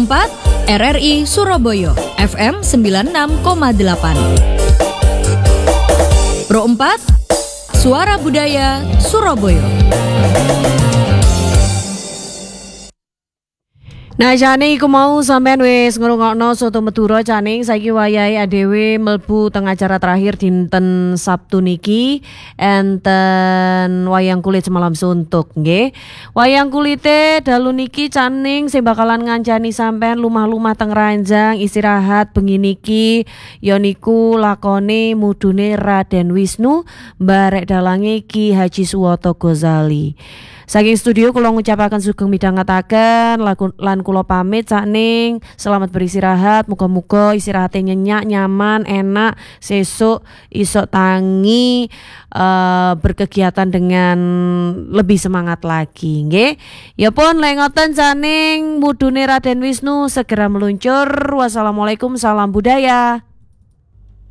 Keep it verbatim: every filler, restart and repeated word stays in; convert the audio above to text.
empat R R I Surabaya F M sembilan puluh enam koma delapan. Pro empat Suara Budaya Surabaya. Nah, jane iku mau sampean wis ngrungokno Soto Madura caning saiki wayahe adewe mlebu teng acara terakhir dinten Sabtu niki enten wayang kulit semalam suntuk nggih. Wayang kulite dalu niki caning sing bakalan ngancani sampean lumah-lumah teng ranjang istirahat bengi niki ya niku lakone mudune Raden Wisnu mbarek dalange Ki Haji Suwoto Ghazali. Saking studio kula ngucapaken sugeng midhangetaken lan kula pamit sakning selamat beristirahat, muga-muga istirahate nyenyak, nyaman, enak, sesuk iso tangi uh, berkegiatan dengan lebih semangat lagi nggih. Ya pun lek ngoten saning mudune Raden Wisnu segera meluncur. Wassalamualaikum, salam budaya.